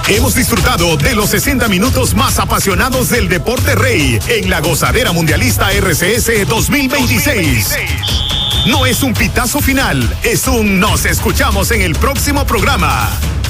Hemos disfrutado de los 60 minutos más apasionados del deporte rey en la gozadera mundialista RCS 2026. No es un pitazo final, es un nos escuchamos en el próximo programa.